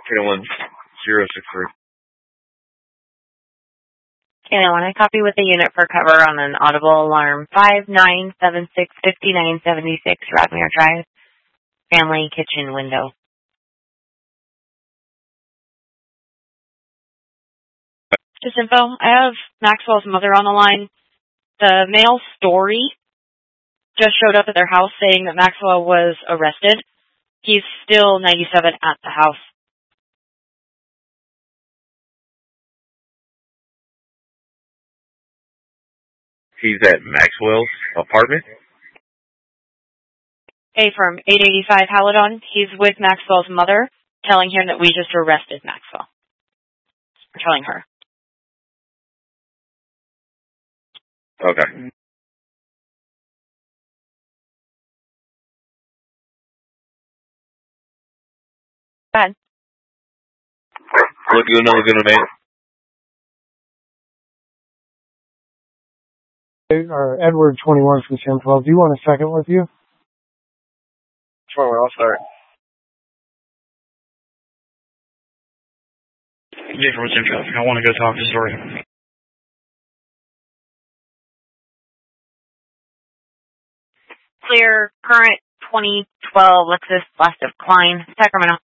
101063. Okay, I want to copy with the unit for cover on an audible alarm 5976-5976 Rodmere Drive, family kitchen window. Just info, I have Maxwell's mother on the line. The mail story just showed up at their house saying that Maxwell was arrested. He's still 97 at the house. He's at Maxwell's apartment? A from 885 Haladon. He's with Maxwell's mother, telling him that we just arrested Maxwell. We're telling her. Okay. Go ahead. Look good, another good man. Edward 21 from Sam 12. Do you want a second with you? Sure, I'll start. Different Sam 12. I want to go talk to Story. Clear, current 2012 Lexus Blasted Klein, Sacramento.